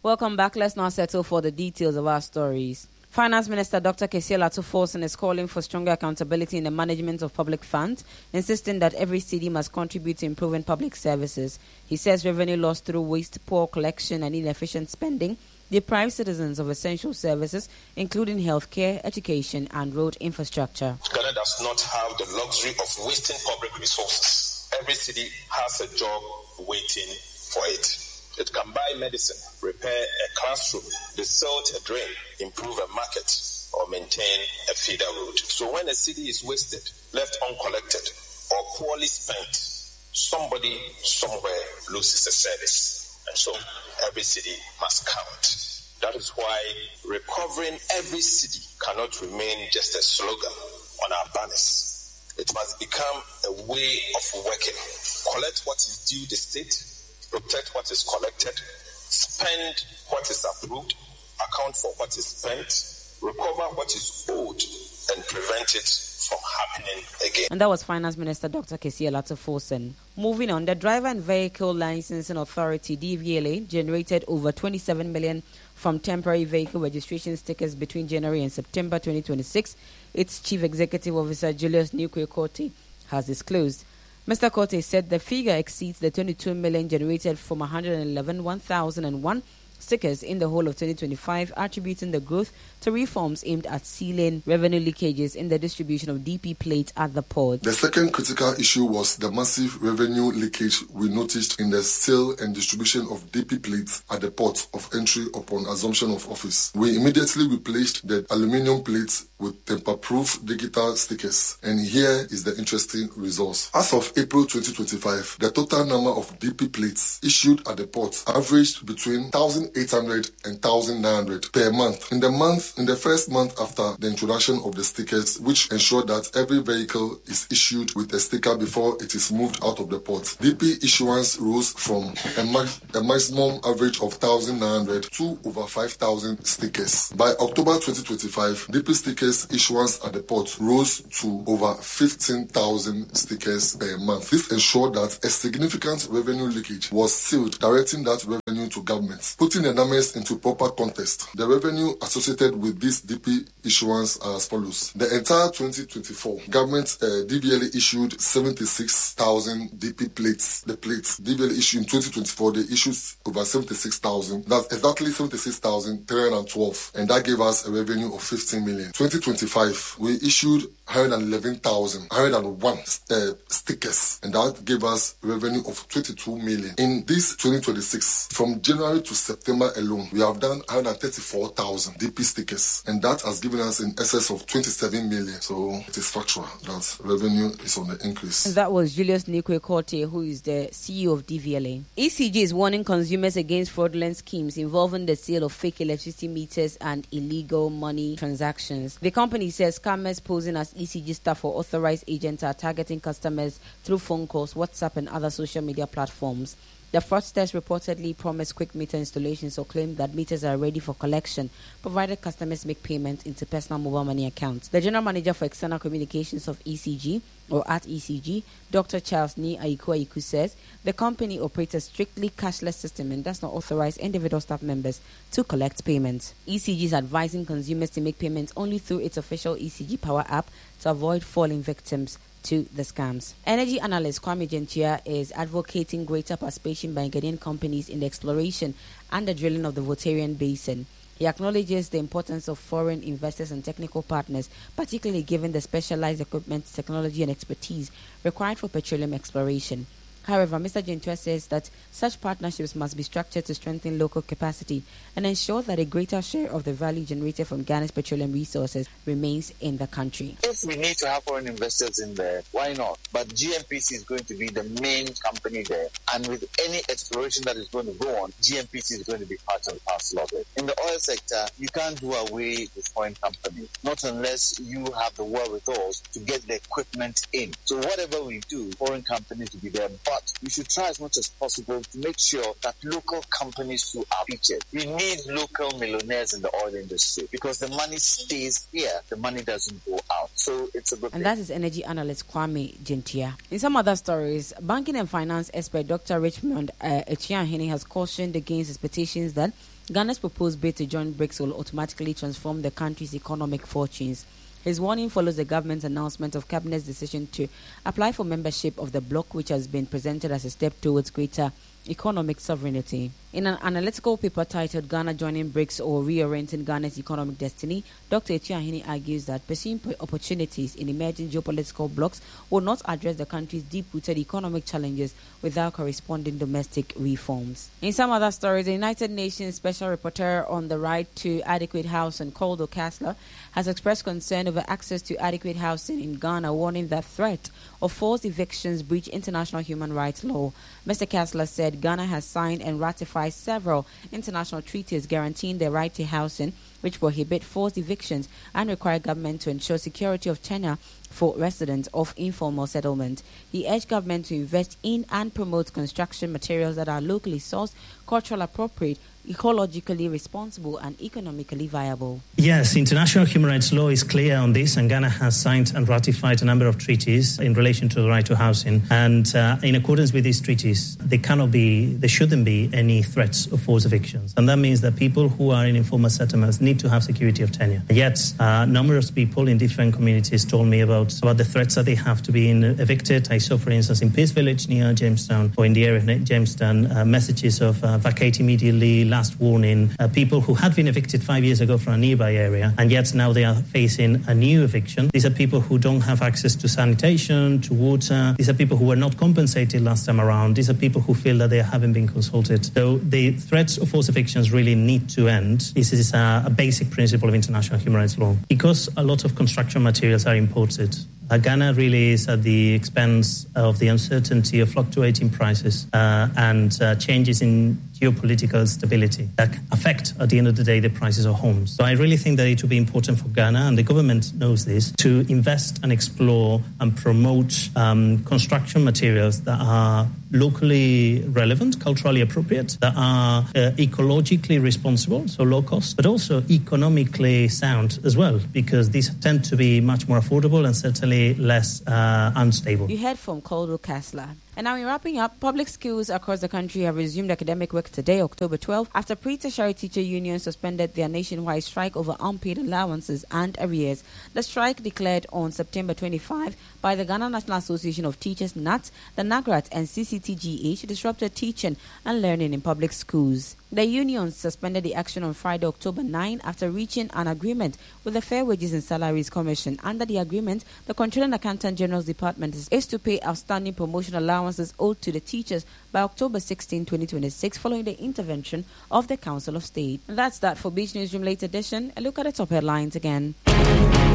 Welcome back. Let's now settle for the details of our stories. Finance Minister Dr. Kessie Alatu-Forson is calling for stronger accountability in the management of public funds, insisting that every city must contribute to improving public services. He says revenue lost through waste, poor collection and inefficient spending deprive citizens of essential services, including healthcare, education and road infrastructure. Ghana does not have the luxury of wasting public resources. Every city has a job waiting for it. It can buy medicine, repair a classroom, desilt a drain, improve a market, or maintain a feeder road. So when a city is wasted, left uncollected, or poorly spent, somebody somewhere loses a service. And so every city must count. That is why recovering every city cannot remain just a slogan on our banners. It must become a way of working. Collect what is due the state, protect what is collected, spend what is approved, account for what is spent, recover what is owed, and prevent it from happening again. And that was Finance Minister Dr. Kessie Alatu-Forson. Moving on, the Driver and Vehicle Licensing Authority, DVLA, generated over 27 million from temporary vehicle registration stickers between January and September 2026. Its Chief Executive Officer, Julius Nikwe-Korte, has disclosed. Mr. Korte said the figure exceeds the 22 million generated from 101,001 stickers in the whole of 2025, attributing the growth to reforms aimed at sealing revenue leakages in the distribution of DP plates at the port. The second critical issue was the massive revenue leakage we noticed in the sale and distribution of DP plates at the port of entry upon assumption of office. We immediately replaced the aluminium plates with tamper-proof digital stickers, and here is the interesting results. As of April 2025, the total number of DP plates issued at the port averaged between 1,800 and 1,900 per month. In the first month after the introduction of the stickers, which ensure that every vehicle is issued with a sticker before it is moved out of the port, DP issuance rose from a maximum average of 1,900 to over 5,000 stickers. By October 2025, DP stickers issuance at the port rose to over 15,000 stickers per month. This ensured that a significant revenue leakage was sealed, directing that revenue to government. Putting the numbers into proper context, the revenue associated with this DP issuance are as follows. The entire 2024, government DVLA issued 76,000 DP plates. The plates DVLA issued in 2024, they issued over 76,000. That's exactly 76,312, and that gave us a revenue of 15 million. 2025, we issued 101 stickers, and that gave us revenue of 22 million. In this 2026, from January to September alone, we have done 134,000 DP stickers, and that has given us in excess of 27 million. So it is factual that revenue is on the increase. And that was Julius Nikwe-Korte, who is the CEO of DVLA. ECG is warning consumers against fraudulent schemes involving the sale of fake electricity meters and illegal money transactions. The company says scammers posing as ECG staff or authorized agents are targeting customers through phone calls, WhatsApp and other social media platforms. The fraudsters reportedly promised quick meter installations or claimed that meters are ready for collection, provided customers make payment into personal mobile money accounts. The General Manager for External Communications of ECG, or at ECG, Dr. Charles Ni Ayiku says the company operates a strictly cashless system and does not authorize individual staff members to collect payments. ECG is advising consumers to make payments only through its official ECG Power app to avoid falling victims to the scams. Energy analyst Kwame Gentia is advocating greater participation by Ghanaian companies in the exploration and the drilling of the Voltarian Basin. He acknowledges the importance of foreign investors and technical partners, particularly given the specialized equipment, technology and expertise required for petroleum exploration. However, Mr. Gentua says that such partnerships must be structured to strengthen local capacity and ensure that a greater share of the value generated from Ghana's petroleum resources remains in the country. If we need to have foreign investors in there, why not? But GNPC is going to be the main company there. And with any exploration that is going to go on, GNPC is going to be part and parcel of it. In the oil sector, you can't do away with foreign companies, not unless you have the wherewithal to get the equipment in. So whatever we do, foreign companies will be there. But we should try as much as possible to make sure that local companies too are featured. We need local millionaires in the oil industry because the money stays here, the money doesn't go out. So it's a good And that is energy analyst Kwame Gentia. In some other stories, banking and finance expert Dr. Richmond Echiahini has cautioned against expectations that Ghana's proposed bid to join BRICS will automatically transform the country's economic fortunes. His warning follows the government's announcement of Cabinet's decision to apply for membership of the bloc, which has been presented as a step towards greater economic sovereignty. In an analytical paper titled Ghana Joining BRICS or Reorienting Ghana's Economic Destiny, Dr. Echiahini argues that pursuing opportunities in emerging geopolitical blocs will not address the country's deep-rooted economic challenges without corresponding domestic reforms. In some other stories, the United Nations Special Rapporteur on the right to adequate housing, Koldo Kessler, has expressed concern over access to adequate housing in Ghana, warning that threat of forced evictions breach international human rights law. Mr. Kessler said Ghana has signed and ratified several international treaties guaranteeing the right to housing, which prohibit forced evictions and require government to ensure security of tenure for residents of informal settlement. He urged government to invest in and promote construction materials that are locally sourced, culturally appropriate, ecologically responsible and economically viable. Yes, international human rights law is clear on this, and Ghana has signed and ratified a number of treaties in relation to the right to housing. And in accordance with these treaties, there shouldn't be any threats of forced evictions. And that means that people who are in informal settlements need to have security of tenure. Yet, numerous people in different communities told me about the threats that they have to be evicted. I saw, for instance, in Peace Village near Jamestown, or in the area of Jamestown, messages of vacate immediately, last warning, people who had been evicted 5 years ago from a nearby area, and yet now they are facing a new eviction. These are people who don't have access to sanitation, to water. These are people who were not compensated last time around. These are people who feel that they haven't been consulted. So the threats of forced evictions really need to end. This is a basic principle of international human rights law. Because a lot of construction materials are imported, Ghana really is at the expense of the uncertainty of fluctuating prices and changes in geopolitical stability that affect, at the end of the day, the prices of homes. So I really think that it will be important for Ghana, and the government knows this, to invest and explore and promote construction materials that are locally relevant, culturally appropriate, that are ecologically responsible, so low cost, but also economically sound as well, because these tend to be much more affordable and certainly less unstable. You heard from Koldo Kessler. And now in wrapping up, public schools across the country have resumed academic work today, October 12, after pre-tertiary teacher unions suspended their nationwide strike over unpaid allowances and arrears. The strike, declared on September 25 by the Ghana National Association of Teachers, NAT, the NAGRAT and CCTGH, disrupted teaching and learning in public schools. The unions suspended the action on Friday, October 9, after reaching an agreement with the Fair Wages and Salaries Commission. Under the agreement, the Controlling Accountant General's Department is to pay outstanding promotion allowances owed to the teachers by October 16, 2026, following the intervention of the Council of State. And that's that for Beach Newsroom Late Edition. A look at the top headlines again.